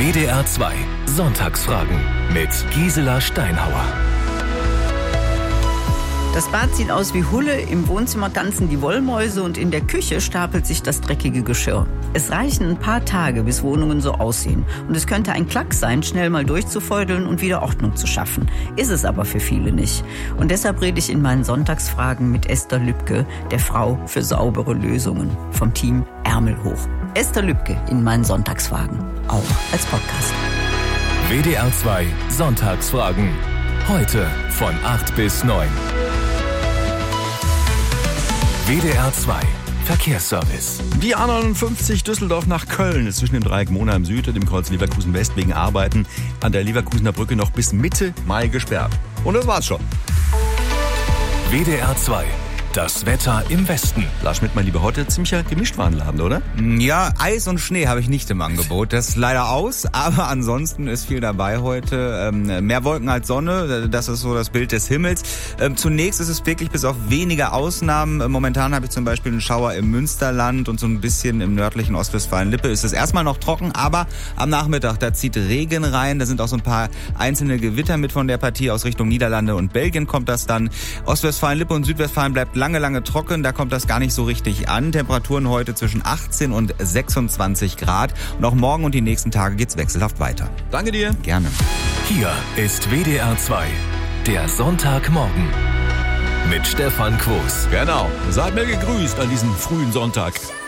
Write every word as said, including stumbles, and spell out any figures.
W D R zwei Sonntagsfragen mit Gisela Steinhauer. Das Bad sieht aus wie Hulle, im Wohnzimmer tanzen die Wollmäuse und in der Küche stapelt sich das dreckige Geschirr. Es reichen ein paar Tage, bis Wohnungen so aussehen. Und es könnte ein Klacks sein, schnell mal durchzufeudeln und wieder Ordnung zu schaffen. Ist es aber für viele nicht. Und deshalb rede ich in meinen Sonntagsfragen mit Esther Lübke, der Frau für saubere Lösungen, vom Team Ärmel hoch. Esther Lübke in meinen Sonntagsfragen, auch als Podcast. W D R zwei Sonntagsfragen. Heute von acht bis neun. W D R zwei Verkehrsservice. Die A neunundfünfzig Düsseldorf nach Köln ist zwischen dem Dreieck Mona im Süd und dem Kreuz Leverkusen West wegen Arbeiten an der Leverkusener Brücke noch bis Mitte Mai gesperrt. Und das war's schon. W D R zwei. Das Wetter im Westen. Lars Schmidt, mein Lieber, heute ziemlicher Gemischtwarenladen, oder? Ja, Eis und Schnee habe ich nicht im Angebot. Das ist leider aus, aber ansonsten ist viel dabei heute. Ähm, mehr Wolken als Sonne, das ist so das Bild des Himmels. Ähm, zunächst ist es wirklich bis auf wenige Ausnahmen. Momentan habe ich zum Beispiel einen Schauer im Münsterland und so ein bisschen im nördlichen Ostwestfalen-Lippe. Ist es erstmal noch trocken, aber am Nachmittag, da zieht Regen rein. Da sind auch so ein paar einzelne Gewitter mit von der Partie. Aus Richtung Niederlande und Belgien kommt das dann. Ostwestfalen-Lippe und Südwestfalen bleibt lange, lange trocken, da kommt das gar nicht so richtig an. Temperaturen heute zwischen achtzehn und sechsundzwanzig Grad. Und auch morgen und die nächsten Tage geht's wechselhaft weiter. Danke dir. Gerne. Hier ist W D R zwei, der Sonntagmorgen mit Stefan Quos. Genau. Seid mir gegrüßt an diesem frühen Sonntag.